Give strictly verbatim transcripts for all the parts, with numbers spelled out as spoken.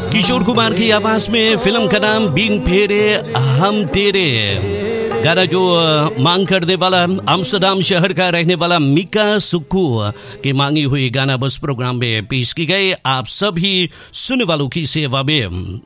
किशोर कुमार की आवाज में फिल्म का नाम बिन फेरे हम तेरे। गाना जो मांग करने वाला आम्स्टरडम शहर का रहने वाला मिका सुक्कू की मांगी हुई गाना बस प्रोग्राम में पेश की गई आप सभी सुनने वालों की सेवा में।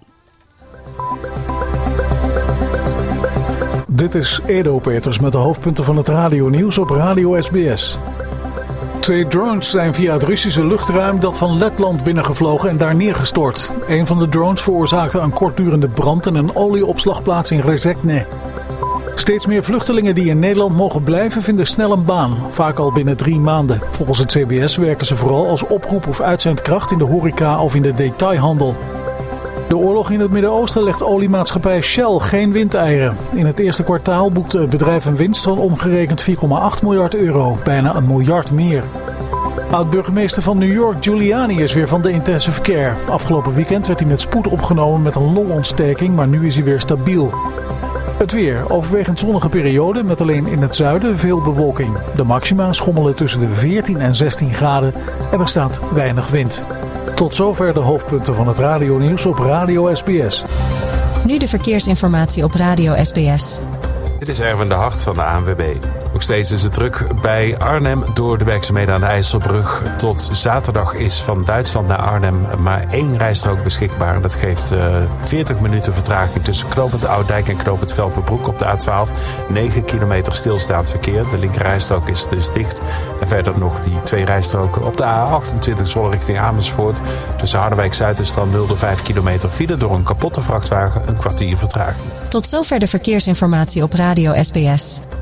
Dit is Edo Peters met de hoofdpunten van het radionieuws op Radio S B S. Twee drones zijn via het Russische luchtruim dat van Letland binnengevlogen en daar neergestort. Een van de drones veroorzaakte een kortdurende brand in een olieopslagplaats in Rezekne. Steeds meer vluchtelingen die in Nederland mogen blijven vinden snel een baan, vaak al binnen drie maanden. Volgens het C B S werken ze vooral als oproep of uitzendkracht in de horeca of in de detailhandel. De oorlog in het Midden-Oosten legt oliemaatschappij Shell geen windeieren. In het eerste kwartaal boekte het bedrijf een winst van omgerekend vier komma acht miljard euro, bijna een miljard meer. Oud-burgemeester van New York Giuliani is weer van de intensive care. Afgelopen weekend werd hij met spoed opgenomen met een longontsteking, maar nu is hij weer stabiel. Het weer, overwegend zonnige periode met alleen in het zuiden veel bewolking. De maxima schommelen tussen de veertien en zestien graden en er staat weinig wind. Tot zover de hoofdpunten van het radionieuws op Radio S B S. Nu de verkeersinformatie op Radio S B S. Dit is Erwin de Hart van de A N W B. Nog steeds is het druk bij Arnhem door de werkzaamheden aan de IJsselbrug. Tot zaterdag is van Duitsland naar Arnhem maar één rijstrook beschikbaar. Dat geeft uh, veertig minuten vertraging tussen knooppunt Oudijk en knooppunt Velpenbroek op de A twaalf. negen kilometer stilstaand verkeer. De linkerrijstrook is dus dicht. En verder nog die twee rijstroken op de A achtentwintig Zwolle richting Amersfoort. Tussen Harderwijk Zuid en Strandmulde vijf kilometer file door een kapotte vrachtwagen. Een kwartier vertraging. Tot zover de verkeersinformatie op Radio S B S.